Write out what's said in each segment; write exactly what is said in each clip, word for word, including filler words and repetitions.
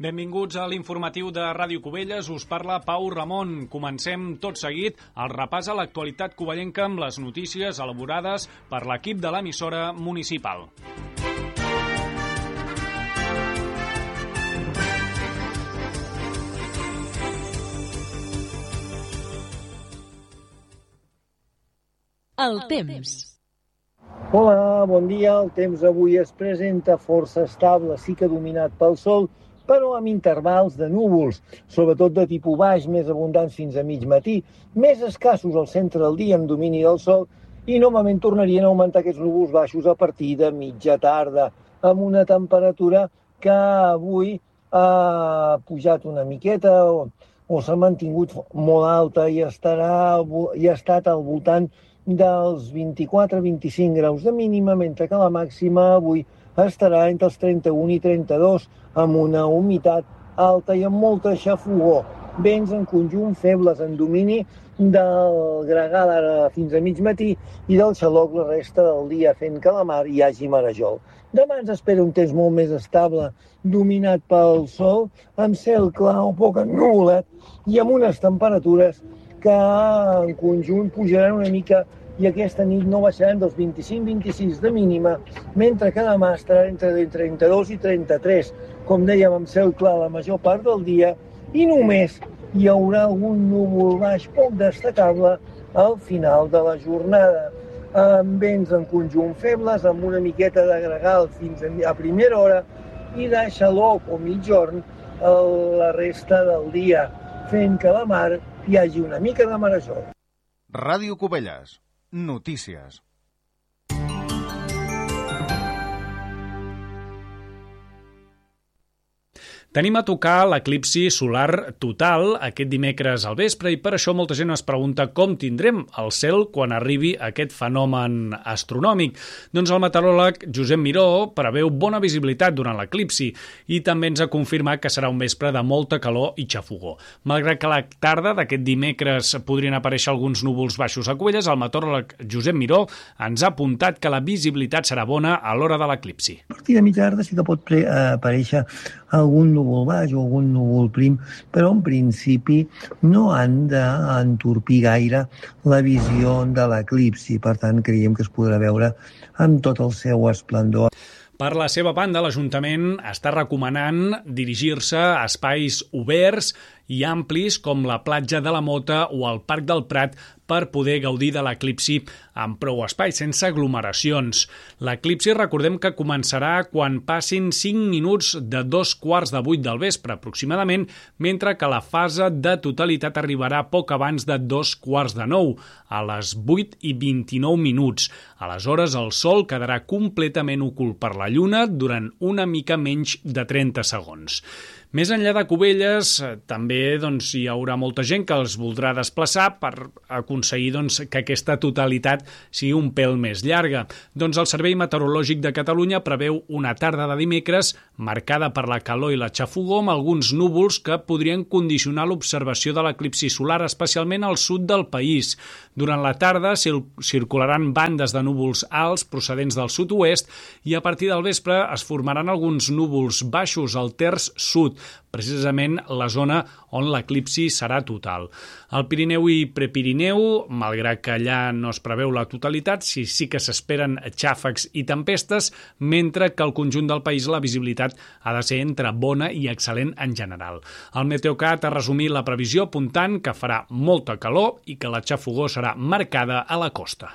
Benvinguts a l'informatiu de Ràdio Cubelles. Us parla Pau Ramon. Comencem tot seguit el repàs a l'actualitat covellenca amb les notícies elaborades per l'equip de l'emissora municipal. El temps. Hola, bon dia. El temps avui es presenta força estable, sí que dominat pel sol, però amb intervals de núvols, sobretot de tipus baix, més abundants fins a mig matí, més escassos al centre del dia amb domini del sol, i normalment tornarien a augmentar aquests núvols baixos a partir de mitja tarda, amb una temperatura que avui ha pujat una miqueta o, o s'ha mantingut molt alta i, estarà, i ha estat al voltant dels vint-i-quatre a vint-i-cinc graus de mínima, mentre que la màxima avui estarà entre els trenta-un i trenta-dos, amb una humitat alta i amb molta xafogor. Vents en conjunt febles en domini del gregal ara fins a mig matí i del xaloc la resta del dia, fent que a la mar hi hagi marejol. Demà ens espera un temps molt més estable, dominat pel sol, amb cel clar o poc ennuvolat i amb unes temperatures que en conjunt pujaran una mica i aquesta nit no baixaran dels vint-i-cinc a vint-i-sis de mínima, mentre que demà estarà entre trenta-dos i trenta-tres, com dèiem, amb cel clar la major part del dia, i només hi haurà algun núvol baix poc destacable al final de la jornada, amb vents en conjunt febles, amb una miqueta de gregal fins a primera hora i de xaloc o mitjorn a la resta del dia, fent que a la mar hi hagi una mica de marejol. Ràdio Cubelles. Notícies. Tenim a tocar l'eclipsi solar total aquest dimecres al vespre i per això molta gent es pregunta com tindrem el cel quan arribi aquest fenomen astronòmic. Doncs el meteoròleg Josep Miró preveu bona visibilitat durant l'eclipsi i també ens ha confirmat que serà un vespre de molta calor i xafogor. Malgrat que a la tarda d'aquest dimecres podrien aparèixer alguns núvols baixos a Cubelles, el meteoròleg Josep Miró ens ha apuntat que la visibilitat serà bona a l'hora de l'eclipsi. A partir de mitja tarda sí que pot pre- aparèixer algun núvol baix o algun núvol prim, però en principi no han d'entorpir gaire la visió de l'eclipsi. Per tant, creiem que es podrà veure amb tot el seu esplendor. Per la seva banda, l'Ajuntament està recomanant dirigir-se a espais oberts i amplis com la platja de la Mota o el Parc del Prat per poder gaudir de l'eclipsi amb prou espai, sense aglomeracions. L'eclipsi, recordem que començarà quan passin cinc minuts de dos quarts de vuit del vespre, aproximadament, mentre que la fase de totalitat arribarà poc abans de dos quarts de nou, a les vuit i vint-i-nou minuts. Aleshores, el sol quedarà completament ocult per la lluna durant una mica menys de trenta segons. Més enllà de Cubelles, també doncs, hi haurà molta gent que els voldrà desplaçar per aconseguir doncs, que aquesta totalitat sigui un pèl més llarga. Doncs el Servei Meteorològic de Catalunya preveu una tarda de dimecres marcada per la calor i la xafogor amb alguns núvols que podrien condicionar l'observació de l'eclipsi solar, especialment al sud del país. Durant la tarda circularan bandes de núvols alts procedents del sud-oest i a partir del vespre es formaran alguns núvols baixos al terç sud, precisament la zona on l'eclipsi serà total. Al Pirineu i Prepirineu, malgrat que allà no es preveu la totalitat, sí, sí que s'esperen xàfecs i tempestes, mentre que al conjunt del país la visibilitat ha de ser entre bona i excel·lent en general. El Meteocat ha resumit la previsió apuntant que farà molta calor i que la xafogor serà marcada a la costa.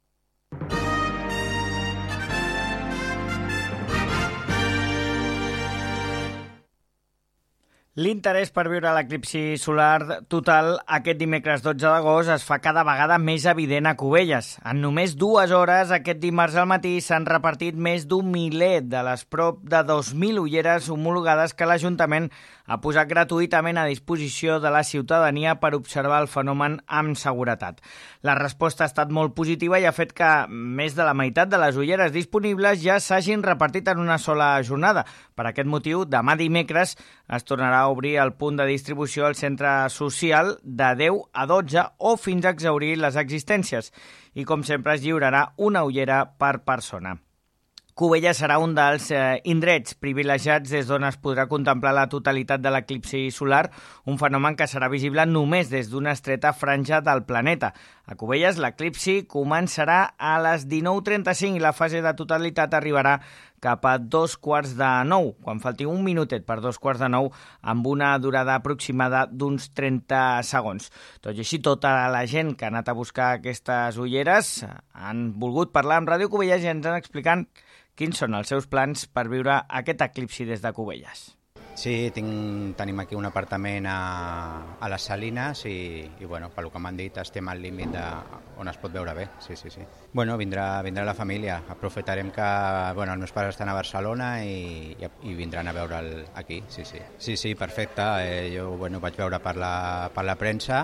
L'interès per viure l'eclipsi solar total aquest dimecres dotze d'agost es fa cada vegada més evident a Cubelles. En només dues hores, aquest dimarts al matí, s'han repartit més d'un miler de les prop de dos mil ulleres homologades que l'Ajuntament ha posat gratuïtament a disposició de la ciutadania per observar el fenomen amb seguretat. La resposta ha estat molt positiva i ha fet que més de la meitat de les ulleres disponibles ja s'hagin repartit en una sola jornada. Per aquest motiu, demà dimecres es tornarà a obrir el punt de distribució al centre social de deu a dotze o fins a exhaurir les existències i, com sempre, es lliurarà una ullera per persona. Cubelles serà un dels eh, indrets privilegiats des d'on es podrà contemplar la totalitat de l'eclipsi solar, un fenomen que serà visible només des d'una estreta franja del planeta. A Cubelles l'eclipsi començarà a les dinou trenta-cinc i la fase de totalitat arribarà cap a dos quarts de nou, quan falti un minutet per dos quarts de nou, amb una durada aproximada d'uns trenta segons. Tot i així, tota la gent que ha anat a buscar aquestes ulleres han volgut parlar amb Ràdio Cubelles i ens han explicat quins són els seus plans per viure aquest eclipsi des de Cubelles. Sí, tinc, tenim aquí un apartament a, a les Salines i, i bueno, pel que m'han dit estem al límit de, on es pot veure bé. Sí, sí, sí. Bueno, vindrà, vindrà la família. Aprofitarem que bueno, els meus pares estan a Barcelona i, i, i vindran a veure'l aquí. Sí, sí, sí, sí, perfecte. Eh, jo bueno, vaig veure per la, per la premsa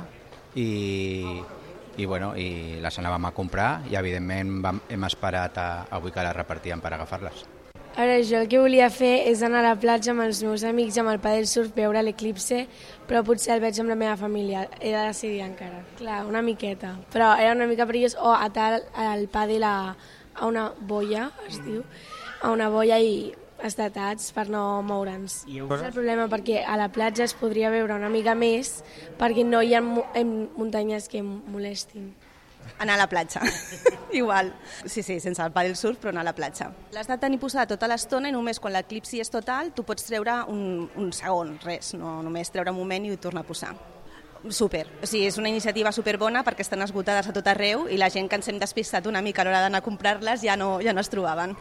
i, i, bueno, i les anàvem a comprar i evidentment vam, hem esperat a, avui que les repartíem per agafar-les. A veure, jo el que volia fer és anar a la platja amb els meus amics, amb el padel surf, veure l'eclipse, però potser el veig amb la meva família. He de decidir encara. Clar, una miqueta. Però era una mica perillós, o atar el padel a, a una boia, es diu, a una boia i estar atats per no moure'ns. És el problema, perquè a la platja es podria veure una mica més, perquè no hi ha muntanyes que em molestin. Anar a la platja, igual. Sí, sí, sense el pàdel surf, però anar a la platja. L'has de tenir posada tota l'estona i només quan l'eclipsi és total tu pots treure un, un segon, res, no només treure un moment i tornar a posar. Super, o sigui, és una iniciativa superbona perquè estan esgotades a tot arreu i la gent que ens hem despistat una mica a l'hora d'anar a comprar-les ja no, ja no es trobaven.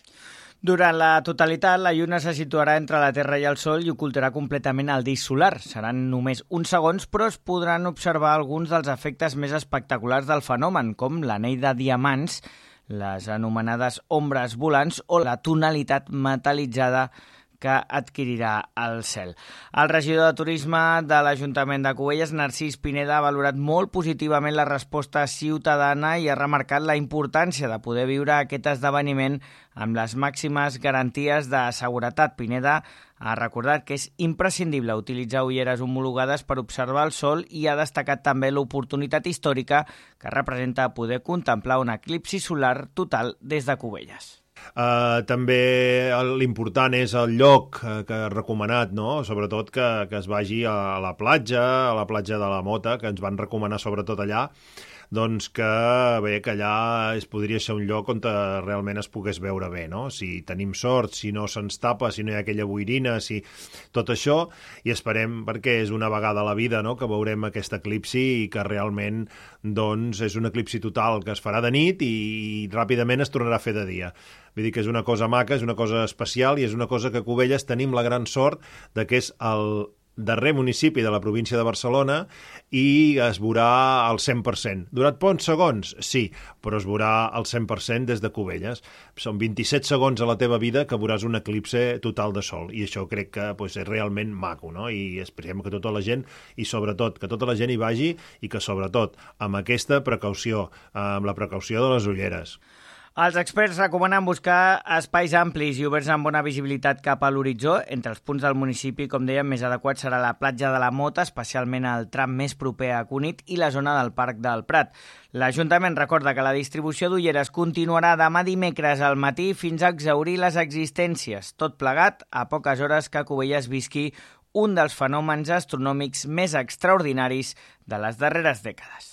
Durant la totalitat, la lluna se situarà entre la Terra i el Sol i ocultarà completament el disc solar. Seran només uns segons, però es podran observar alguns dels efectes més espectaculars del fenomen, com l'anell de diamants, les anomenades ombres volants o la tonalitat metal·litzada que adquirirà el cel. El regidor de Turisme de l'Ajuntament de Cubelles, Narcís Pineda, ha valorat molt positivament la resposta ciutadana i ha remarcat la importància de poder viure aquest esdeveniment amb les màximes garanties de seguretat. Pineda ha recordat que és imprescindible utilitzar ulleres homologades per observar el sol i ha destacat també l'oportunitat històrica que representa poder contemplar un eclipsi solar total des de Cubelles. Uh, també l'important és el lloc uh, que ha recomanat, no? Sobretot que, que es vagi a la platja, a la platja de la Mota, que ens van recomanar sobretot allà, doncs que bé, que allà es podria ser un lloc on realment es pogués veure bé, no? Si tenim sort, si no se'ns tapa, si no hi ha aquella boirina, si tot això, i esperem, perquè és una vegada a la vida, no?, que veurem aquest eclipsi i que realment doncs, és un eclipsi total que es farà de nit i, i ràpidament es tornarà a fer de dia. Vull dir que és una cosa maca, és una cosa especial i és una cosa que a Cubelles tenim la gran sort de que és el darrer municipi de la província de Barcelona i es veurà al cent per cent. Durat pocs segons? Sí, però es veurà al cent per cent des de Cubelles. Són vint-i-set segons a la teva vida que veuràs un eclipse total de sol i això crec que pues, és realment maco, no? I esperem que tota la gent, i sobretot que tota la gent hi vagi i que sobretot amb aquesta precaució, amb la precaució de les ulleres. Els experts recomanen buscar espais amplis i oberts amb bona visibilitat cap a l'horitzó. Entre els punts del municipi, com dèiem, més adequat serà la platja de la Mota, especialment el tram més proper a Cunit i la zona del Parc del Prat. L'Ajuntament recorda que la distribució d'ulleres continuarà demà dimecres al matí fins a exhaurir les existències. Tot plegat a poques hores que Cubelles visqui un dels fenòmens astronòmics més extraordinaris de les darreres dècades.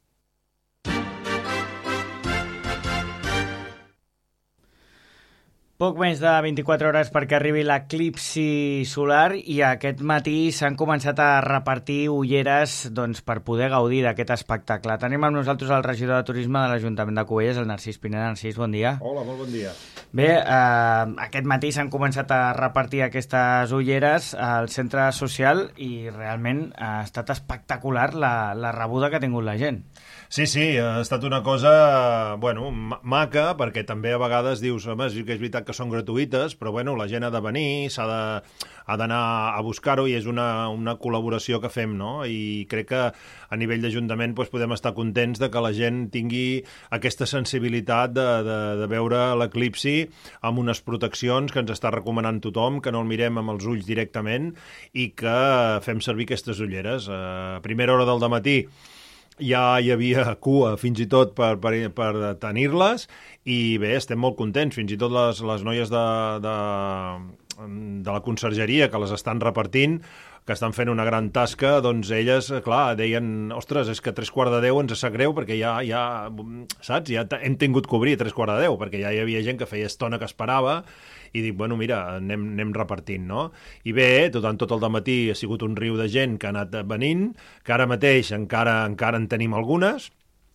Poc més de vint-i-quatre hores perquè arribi l'eclipsi solar i aquest matí s'han començat a repartir ulleres doncs, per poder gaudir d'aquest espectacle. Tenim amb nosaltres el regidor de Turisme de l'Ajuntament de Cubelles, el Narcís Pineda. Narcís, bon dia. Hola, molt bon dia. Bé, eh, aquest matí s'han començat a repartir aquestes ulleres al centre social i realment ha estat espectacular la, la rebuda que ha tingut la gent. Sí, sí, ha estat una cosa, bueno, maca, perquè també a vegades dius, home, sí que és veritat que són gratuïtes, però bueno, la gent ha de venir, s'ha de, ha d'anar a buscar-ho i és una, una col·laboració que fem, no? I crec que a nivell d'Ajuntament doncs, podem estar contents de que la gent tingui aquesta sensibilitat de, de, de veure l'eclipsi amb unes proteccions que ens està recomanant tothom, que no el mirem amb els ulls directament i que fem servir aquestes ulleres. A primera hora del dematí ja hi havia cua fins i tot per, per, per tenir-les, i bé, estem molt contents, fins i tot les, les noies de, de, de la consergeria que les estan repartint, que estan fent una gran tasca, doncs elles, clar, deien, ostres, és que a tres quarts de deu ens sap greu perquè ja, ja saps, ja hem tingut que obrir a tres quarts de deu, perquè ja hi havia gent que feia estona que esperava, i dic, bueno, mira, anem, anem repartint, no? I bé, tot, tot el dematí ha sigut un riu de gent que ha anat venint, que ara mateix encara encara en tenim algunes,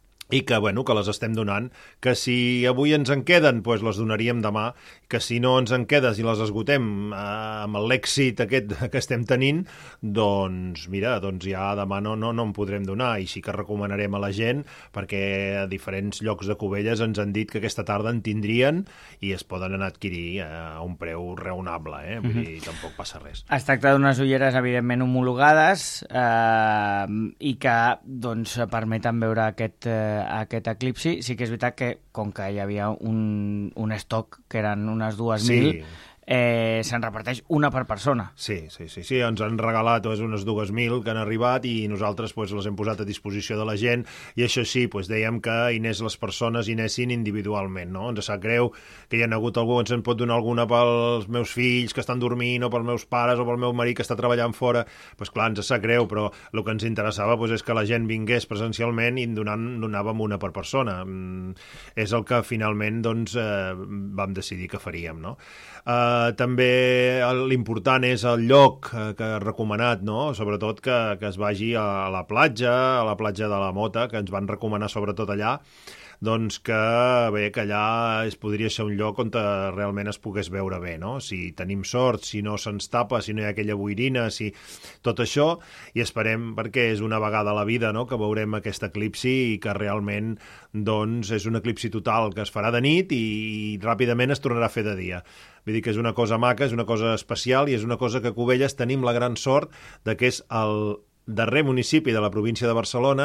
i que, bueno, que les estem donant, que si avui ens en queden, doncs les donaríem demà, que si no ens en quedes i les esgotem eh, amb l'èxit aquest que estem tenint, doncs mira, doncs ja demà no, no, no en podrem donar, i sí que recomanarem a la gent, perquè a diferents llocs de Cubelles ens han dit que aquesta tarda en tindrien i es poden anar a adquirir a un preu raonable, eh? Vull dir, mm-hmm. tampoc passa res. Es tracta d'unes ulleres, evidentment, homologades eh, i que doncs, permeten veure aquest eh, aquest eclipsi. Sí que és veritat que, com que hi havia un, un estoc que eren unes dues mil, sí. eh, se'n reparteix una per persona. Sí, sí, sí, sí, ens han regalat doncs, unes dues mil que han arribat i nosaltres doncs, les hem posat a disposició de la gent, i això sí, doncs, dèiem que hi anés les persones i anessin individualment, no? Ens sap greu que hi ha hagut algú, ens en pot donar alguna pels meus fills que estan dormint, o pels meus pares, o pel meu marit que està treballant fora, doncs clar, ens sap greu, però el que ens interessava doncs, és que la gent vingués presencialment i en donant, donàvem una per persona. Mm, és el que finalment doncs, eh, vam decidir que faríem, no? Uh, també l'important és el lloc uh, que he recomanat, no? Sobretot que, que es vagi a la platja, a la platja de la Mota, que ens van recomanar sobretot allà, doncs que, bé, que allà es podria ser un lloc on realment es pogués veure bé, no? Si tenim sort, si no se'ns tapa, si no hi ha aquella boirina, si tot això, i esperem, perquè és una vegada a la vida, no?, que veurem aquest eclipsi i que realment doncs, és un eclipsi total que es farà de nit i, i ràpidament es tornarà a fer de dia. Vull dir que és una cosa maca, és una cosa especial i és una cosa que a Cubelles tenim la gran sort de que és el darrer municipi de la província de Barcelona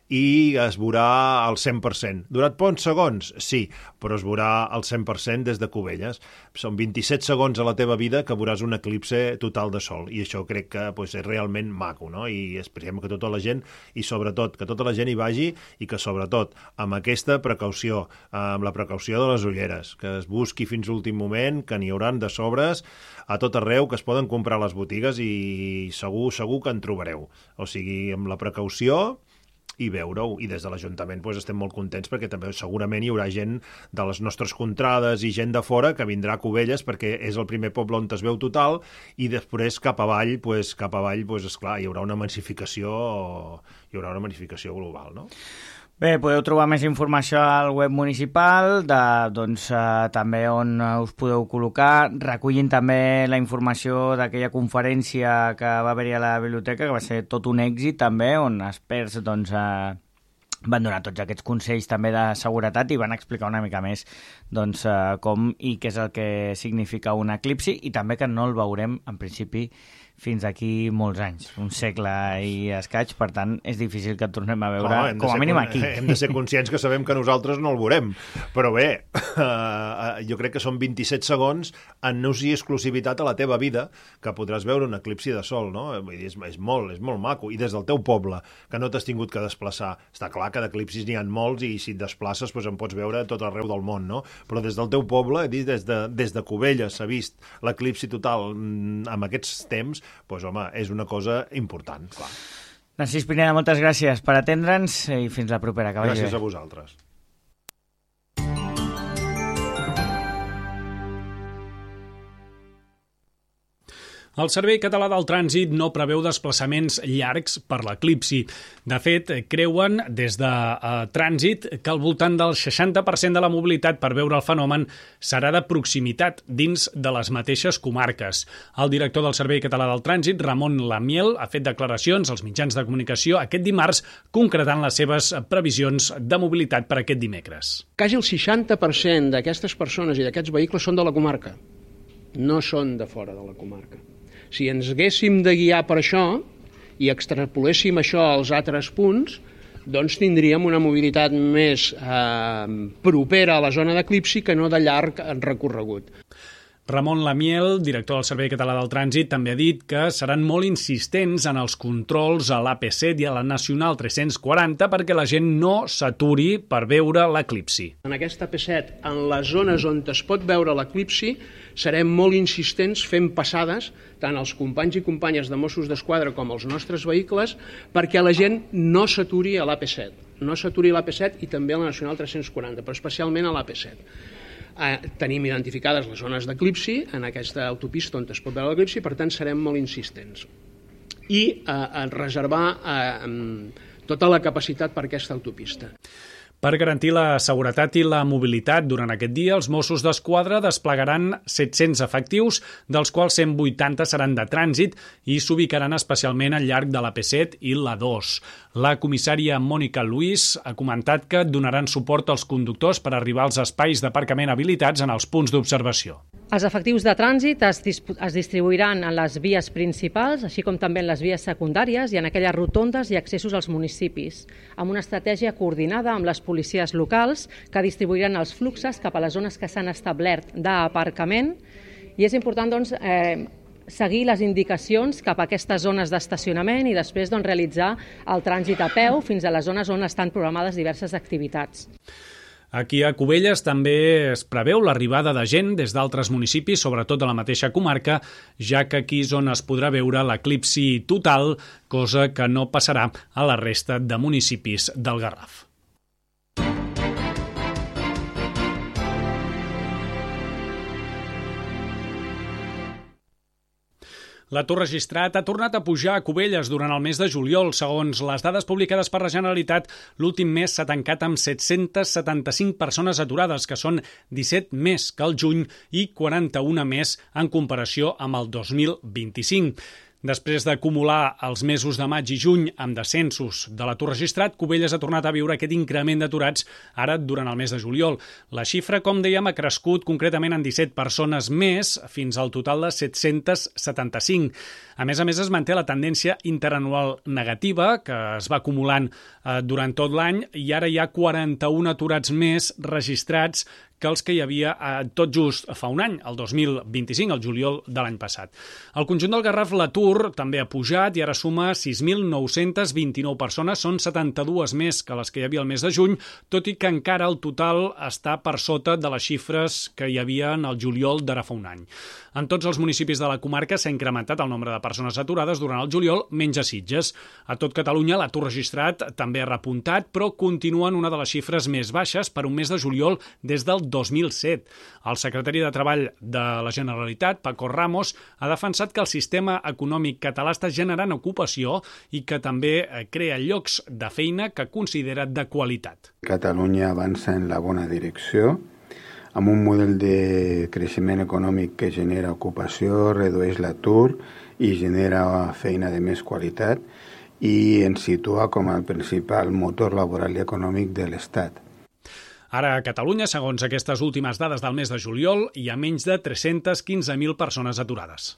i es veurà al cent per cent. Durat pocs segons? Sí, però es veurà al cent per cent des de Cubelles. Són vint-i-set segons a la teva vida que veuràs un eclipse total de sol, i això crec que pues, és realment maco, no? I esperem que tota la gent, i sobretot que tota la gent hi vagi, i que sobretot amb aquesta precaució, amb la precaució de les ulleres, que es busqui fins l'últim moment, que n'hi hauran de sobres a tot arreu, que es poden comprar a les botigues i segur, segur que en trobareu. O sigui, amb la precaució i veure-ho. I des de l'Ajuntament doncs, estem molt contents perquè també segurament hi haurà gent de les nostres contrades i gent de fora que vindrà a Cubelles perquè és el primer poble on es veu total, i després cap avall, doncs, cap avall doncs, esclar, hi haurà una massificació, hi haurà una massificació global, no? Bé, podeu trobar més informació al web municipal, de, doncs, eh, també on us podeu col·locar, recollint també la informació d'aquella conferència que va haver-hi a la biblioteca, que va ser tot un èxit també, on experts doncs, eh, van donar tots aquests consells també de seguretat i van explicar una mica més doncs, eh, com i què és el que significa un eclipsi, i també que no el veurem en principi fins aquí molts anys, un segle i escaig, per tant, és difícil que tornem a veure, oh, com a mínim aquí. Hem de ser conscients que sabem que nosaltres no el veurem, però bé, uh, jo crec que són vint-i-set segons en ús i exclusivitat a la teva vida que podràs veure un eclipsi de sol, no? Vull dir, és, és molt, és molt maco, i des del teu poble, que no t'has tingut que desplaçar. Està clar que d'eclipsis n'hi ha molts i si et desplaces doncs en pots veure tot arreu del món, no? Però des del teu poble, des de, des de Cubelles s'ha vist l'eclipsi total amb aquests temps, doncs, home, és una cosa important, clar. Narcís Pineda, moltes gràcies per atendre'ns i fins la propera. Que vagi gràcies bé. A vosaltres. El Servei Català del Trànsit no preveu desplaçaments llargs per l'eclipsi. De fet, creuen des de uh, Trànsit que al voltant del seixanta per cent de la mobilitat per veure el fenomen serà de proximitat dins de les mateixes comarques. El director del Servei Català del Trànsit, Ramon Lamiel, ha fet declaracions als mitjans de comunicació aquest dimarts concretant les seves previsions de mobilitat per aquest dimecres. Quasi el seixanta per cent d'aquestes persones i d'aquests vehicles són de la comarca, no són de fora de la comarca. Si ens haguéssim de guiar per això i extrapoléssim això als altres punts, doncs tindríem una mobilitat més eh, propera a la zona d'eclipsi que no de llarg recorregut. Ramon Lamiel, director del Servei Català del Trànsit, també ha dit que seran molt insistents en els controls a l'A P set i a la Nacional tres-cents quaranta perquè la gent no s'aturi per veure l'eclipsi. En aquesta A P set, en les zones on es pot veure l'eclipsi, serem molt insistents fent passades, tant els companys i companyes de Mossos d'Esquadra com els nostres vehicles, perquè la gent no s'aturi a l'A P set. No s'aturi a l'A P set i també a la Nacional tres-cents quaranta, però especialment a l'A P set. Eh, tenim identificades les zones d'eclipsi en aquesta autopista on es pot veure l'eclipsi, per tant serem molt insistents. I eh, reservar eh, tota la capacitat per aquesta autopista. Per garantir la seguretat i la mobilitat durant aquest dia, els Mossos d'Esquadra desplegaran set-cents efectius, dels quals cent vuitanta seran de trànsit i s'ubicaran especialment al llarg de l'A P set i l'A dos. La comissària Mònica Luis ha comentat que donaran suport als conductors per arribar als espais d'aparcament habilitats en els punts d'observació. Els efectius de trànsit es, es distribuiran en les vies principals, així com també en les vies secundàries i en aquelles rotondes i accessos als municipis, amb una estratègia coordinada amb les policies locals que distribuiran els fluxos cap a les zones que s'han establert d'aparcament. I és important doncs, eh, seguir les indicacions cap a aquestes zones d'estacionament i després doncs, realitzar el trànsit a peu fins a les zones on estan programades diverses activitats. Aquí a Cubelles també es preveu l'arribada de gent des d'altres municipis, sobretot de la mateixa comarca, ja que aquí és on es podrà veure l'eclipsi total, cosa que no passarà a la resta de municipis del Garraf. L'atur registrat ha tornat a pujar a Cubelles durant el mes de juliol. Segons les dades publicades per la Generalitat, l'últim mes s'ha tancat amb set-cents setanta-cinc persones aturades, que són disset més que el juny i quaranta-una més en comparació amb el dos mil vint-i-cinc. Després d'acumular els mesos de maig i juny amb descensos de l'atur registrat, Cubelles ha tornat a viure aquest increment d'aturats ara durant el mes de juliol. La xifra, com dèiem, ha crescut concretament en disset persones més, fins al total de set-cents setanta-cinc. A més a més, es manté la tendència interanual negativa, que es va acumulant eh, durant tot l'any, i ara hi ha quaranta-un aturats més registrats que els que hi havia eh, tot just fa un any, el dos mil vint-i-cinc, el juliol de l'any passat. Al conjunt del Garraf l'atur també ha pujat i ara suma sis mil nou-cents vint-i-nou persones, són setanta-dues més que les que hi havia el mes de juny, tot i que encara el total està per sota de les xifres que hi havia en el juliol d'ara fa un any. En tots els municipis de la comarca s'ha incrementat el nombre de persones aturades durant el juliol, menys a Sitges. A tot Catalunya l'atur registrat també ha repuntat, però continua en una de les xifres més baixes per un mes de juliol des del dos mil set. El secretari de Treball de la Generalitat, Paco Ramos, ha defensat que el sistema econòmic català està generant ocupació i que també crea llocs de feina que considera de qualitat. Catalunya avança en la bona direcció, amb un model de creixement econòmic que genera ocupació, redueix l'atur i genera feina de més qualitat i ens situa com a principal motor laboral i econòmic de l'Estat. Ara a Catalunya, segons aquestes últimes dades del mes de juliol, hi ha menys de tres-cents quinze mil persones aturades.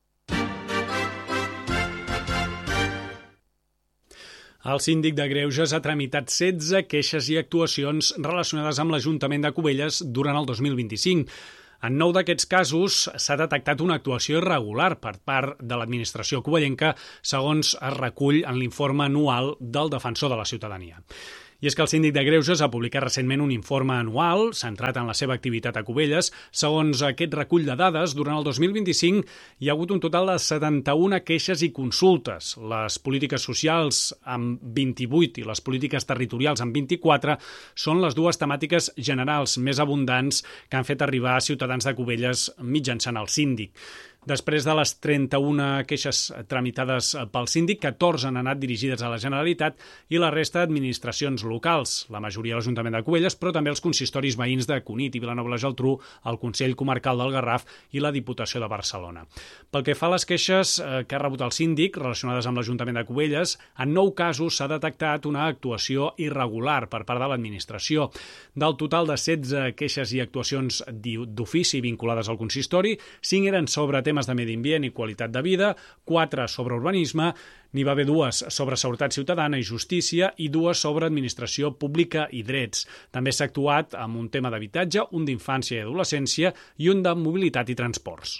El síndic de Greuges ha tramitat setze queixes i actuacions relacionades amb l'Ajuntament de Cubelles durant el dos mil vint-i-cinc. En nou d'aquests casos s'ha detectat una actuació irregular per part de l'administració cubellenca, segons es recull en l'informe anual del Defensor de la Ciutadania. I és que el síndic de Greuges ha publicat recentment un informe anual centrat en la seva activitat a Cubelles. Segons aquest recull de dades, durant el dos mil vint-i-cinc hi ha hagut un total de setanta-una queixes i consultes. Les polítiques socials amb vint-i-vuit i les polítiques territorials amb vint-i-quatre són les dues temàtiques generals més abundants que han fet arribar a ciutadans de Cubelles mitjançant el síndic. Després de les trenta-una queixes tramitades pel síndic, catorze han anat dirigides a la Generalitat i la resta a administracions locals, la majoria a l'Ajuntament de Cubelles, però també els consistoris veïns de Cunit i Vilanova i la Geltrú, el Consell Comarcal del Garraf i la Diputació de Barcelona. Pel que fa a les queixes que ha rebut el síndic relacionades amb l'Ajuntament de Cubelles, en nou casos s'ha detectat una actuació irregular per part de l'administració. Del total de setze queixes i actuacions d'ofici vinculades al consistori, cinc eren sobre temes temes de medi ambient i qualitat de vida, quatre sobre urbanisme, n'hi va haver dues sobre seguretat ciutadana i justícia i dues sobre administració pública i drets. També s'ha actuat amb un tema d'habitatge, un d'infància i adolescència i un de mobilitat i transports.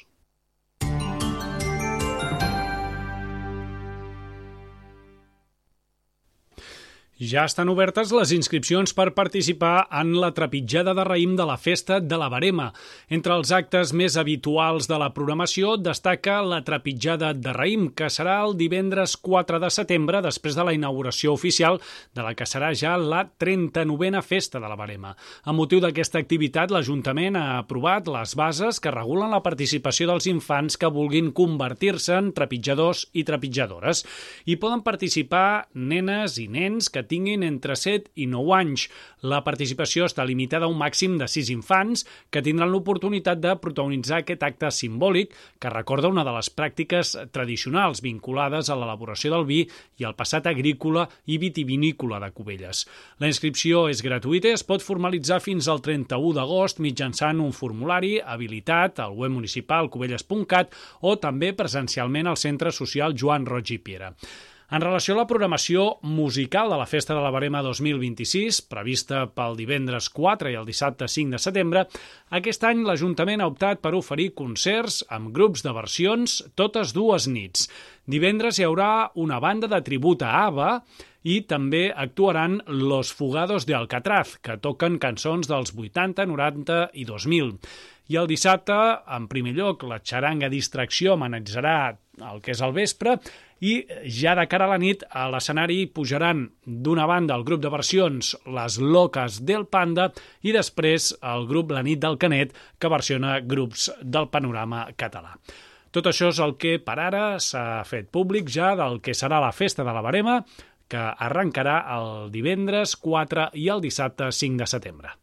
Ja estan obertes les inscripcions per participar en la trepitjada de raïm de la Festa de la Verema. Entre els actes més habituals de la programació destaca la trepitjada de raïm, que serà el divendres quatre de setembre, després de la inauguració oficial de la que serà ja la trenta-novena Festa de la Verema. A motiu d'aquesta activitat, l'Ajuntament ha aprovat les bases que regulen la participació dels infants que vulguin convertir-se en trepitjadors i trepitjadores. Hi poden participar nenes i nens que tinguin entre set i nou anys. La participació està limitada a un màxim de sis infants que tindran l'oportunitat de protagonitzar aquest acte simbòlic que recorda una de les pràctiques tradicionals vinculades a l'elaboració del vi i al passat agrícola i vitivinícola de Cubelles. La inscripció és gratuïta i es pot formalitzar fins al trenta-u d'agost mitjançant un formulari habilitat al web municipal cubelles punt cat o també presencialment al Centre Social Joan Roig i Piera. En relació a la programació musical de la Festa de la Verema dos mil vint-i-sis, prevista pel divendres quatre i el dissabte cinc de setembre, aquest any l'Ajuntament ha optat per oferir concerts amb grups de versions totes dues nits. Divendres hi haurà una banda de tribut a ABBA i també actuaran Los Fugados de Alcatraz, que toquen cançons dels vuitanta, noranta i dos mil. I el dissabte, en primer lloc, la xaranga Distracció amenitzarà el que és el vespre i ja de cara a la nit a l'escenari pujaran d'una banda el grup de versions Les Locas del Panda i després el grup La Nit del Canet, que versiona grups del panorama català. Tot això és el que per ara s'ha fet públic ja del que serà la Festa de la Verema, que arrencarà el divendres quatre i el dissabte cinc de setembre.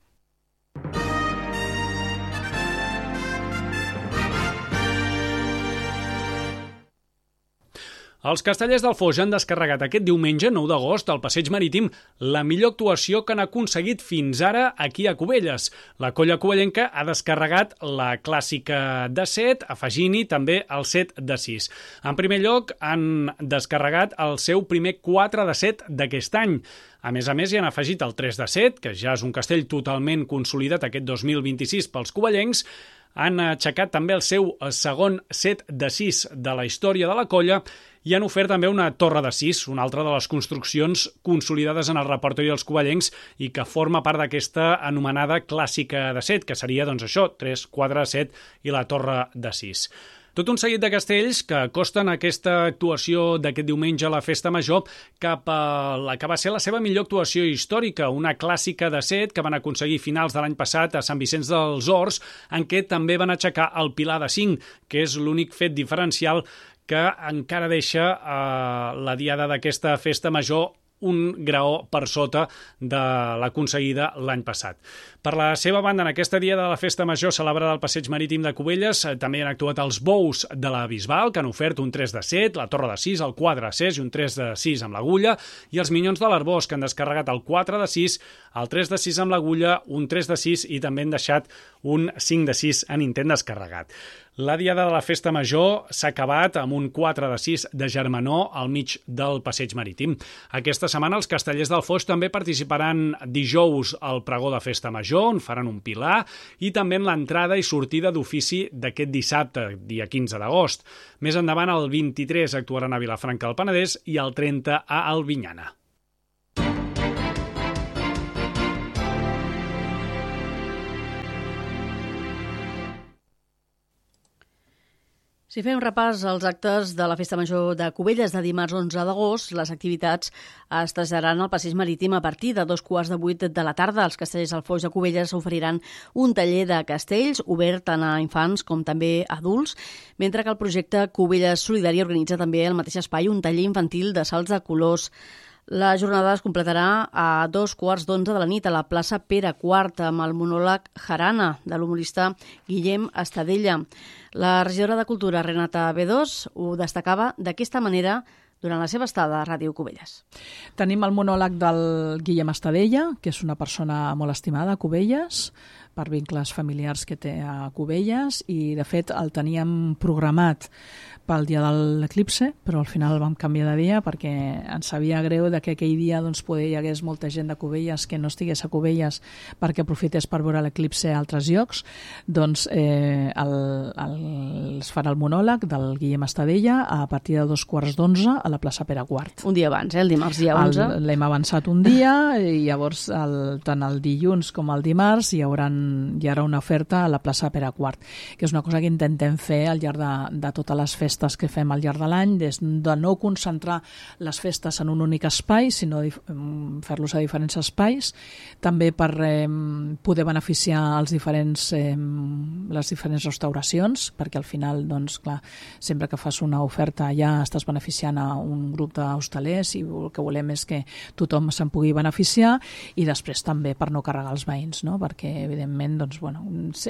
Els Castellers del Foix han descarregat aquest diumenge, nou d'agost, al Passeig Marítim, la millor actuació que han aconseguit fins ara aquí a Cubelles. La colla covellenca ha descarregat la clàssica de set, afegint-hi també el set de sis. En primer lloc, han descarregat el seu primer quatre de set d'aquest any. A més a més, hi han afegit el tres de set, que ja és un castell totalment consolidat aquest dos mil vint-i-sis pels covellencs. Han aixecat també el seu segon set de sis de la història de la colla i han ofert també una torre de sis, una altra de les construccions consolidades en el repertori dels covellencs i que forma part d'aquesta anomenada clàssica de set, que seria doncs això, tres, quatre, set i la torre de sis. Tot un seguit de castells que acosten aquesta actuació d'aquest diumenge a la Festa Major cap a la que va ser la seva millor actuació històrica, una clàssica de set que van aconseguir finals de l'any passat a Sant Vicenç dels Horts, en què també van aixecar el pilar de cinc, que és l'únic fet diferencial que encara deixa eh, la diada d'aquesta Festa Major un graó per sota de l'aconseguida l'any passat. Per la seva banda, en aquesta dia de la Festa Major celebrada al Passeig Marítim de Cubelles, també han actuat els bous de la Bisbal, que han ofert un tres de set, la torre de sis, el quatre de sis i un tres de sis amb l'agulla, i els minyons de l'Arbós, que han descarregat el quatre de sis, el tres de sis amb l'agulla, un tres de sis i també han deixat un cinc de sis en intent descarregat. La diada de la Festa Major s'ha acabat amb un quatre de sis de germanor al mig del Passeig Marítim. Aquesta setmana els Castellers del Foix també participaran dijous al pregó de Festa Major, on faran un pilar, i també en l'entrada i sortida d'ofici d'aquest dissabte, dia quinze d'agost. Més endavant, el vint-i-tres actuaran a Vilafranca del Penedès i el trenta a Albinyana. Si fem repàs als actes de la Festa Major de Cubelles de dimarts onze d'agost, les activitats es traslladaran al Passeig Marítim a partir de dos quarts de vuit de la tarda. Els Castellers del Foix de Cubelles oferiran un taller de castells obert tant a infants com també a adults, mentre que el projecte Cubelles Solidari organitza també al mateix espai un taller infantil de salts de colors. La jornada es completarà a dos quarts d'onze de la nit a la plaça Pere quart amb el monòleg Jarana de l'humorista Guillem Estadella. La regidora de Cultura, Renata Bedós, ho destacava d'aquesta manera durant la seva estada a Ràdio Cubelles. Tenim el monòleg del Guillem Estadella, que és una persona molt estimada a Cubelles, per vincles familiars que té a Cubelles, i de fet el teníem programat pel dia de l'eclipse, però al final el vam canviar de dia perquè ens sabia greu de que aquell dia doncs, poder hi hagués molta gent de Cubelles que no estigués a Cubelles perquè aprofités per veure l'eclipse a altres llocs. Doncs eh, el, el, es farà el monòleg del Guillem Estadella a partir de dos quarts d'onze a la plaça Pere Quart. Un dia abans, eh? El dimarts dia onze. L'hem avançat un dia i llavors el, tant el dilluns com el dimarts hi haurà, hi haurà una oferta a la plaça Pere Quart, que és una cosa que intentem fer al llarg de, de totes les festes que fem al llarg de l'any, des de no concentrar les festes en un únic espai, sinó fer-los a diferents espais, també per eh, poder beneficiar els diferents, eh, les diferents restauracions, perquè al final, doncs, clar, sempre que fas una oferta ja estàs beneficiant a un grup d'hostalers i el que volem és que tothom se'n pugui beneficiar, i després també per no carregar els veïns, no? Perquè evidentment, doncs, bueno,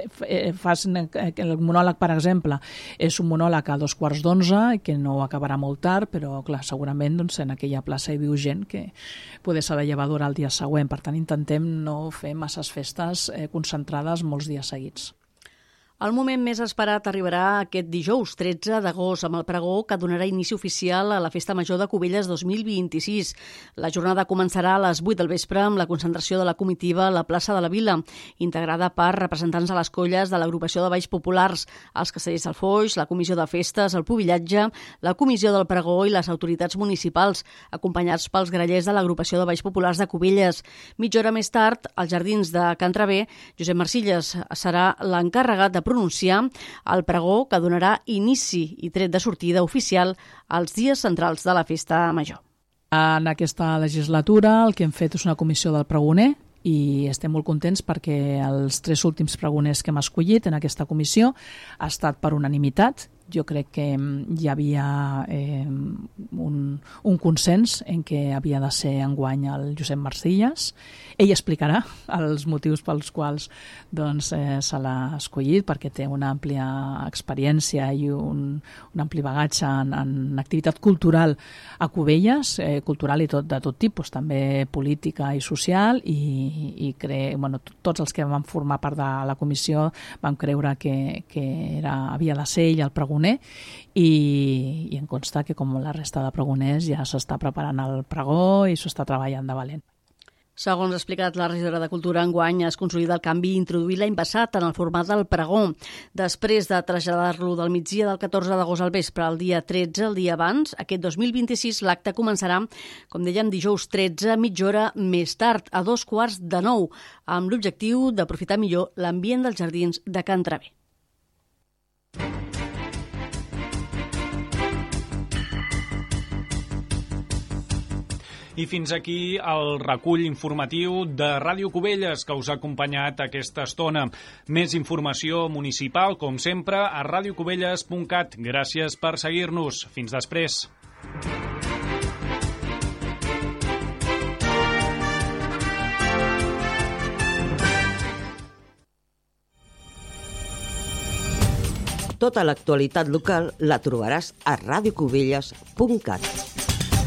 fas el monòleg, per exemple, és un monòleg a dos quarts d'onze, que no acabarà molt tard, però clar, segurament doncs, en aquella plaça hi viu gent que poder s'ha de llevar d'hora el dia següent. Per tant, intentem no fer masses festes eh, concentrades molts dies seguits. El moment més esperat arribarà aquest dijous, tretze d'agost, amb el pregó que donarà inici oficial a la Festa Major de Cubelles dos mil vint-i-sis. La jornada començarà a les vuit del vespre amb la concentració de la comitiva a la plaça de la Vila, integrada per representants de les colles de l'agrupació de balls populars, els castellers del Foix, la comissió de festes, el pubillatge, la comissió del pregó i les autoritats municipals, acompanyats pels grallers de l'agrupació de balls populars de Cubelles. Mitja hora més tard, als jardins de Can Traver, Josep Marcilles serà l'encarregat de pronunciar el pregó que donarà inici i tret de sortida oficial als dies centrals de la Festa Major. En aquesta legislatura el que hem fet és una comissió del pregoner i estem molt contents perquè els tres últims pregoners que hem escollit en aquesta comissió ha estat per unanimitat. Jo crec que hi havia eh, un, un consens en què havia de ser enguany el Josep Marcilles. Ell explicarà els motius pels quals doncs, eh, se l'ha escollit, perquè té una àmplia experiència i un, un ampli bagatge en, en activitat cultural a Cubelles, eh, cultural i tot, de tot tipus, també política i social, i, i cre... bueno, tots els que vam formar part de la comissió vam creure que, que era, havia de ser ell el pregoner, i, i em consta que com la resta de pregoners ja s'està preparant el pregó i s'ho està treballant de valent. Segons ha explicat la regidora de Cultura, enguany es consolida el canvi introduït l'any passat en el format del pregó. Després de traslladar-lo del migdia del catorze d'agost al vespre al dia tretze, el dia abans, aquest dos mil vint-i-sis l'acte començarà, com dèiem, dijous tretze, mitja hora més tard, a dos quarts de nou, amb l'objectiu d'aprofitar millor l'ambient dels jardins de Can Traver. I fins aquí el recull informatiu de Ràdio Cubelles que us ha acompanyat aquesta estona. Més informació municipal, com sempre, a radiocubelles punt cat. Gràcies per seguir-nos. Fins després. Tota l'actualitat local la trobaràs a radiocubelles punt cat.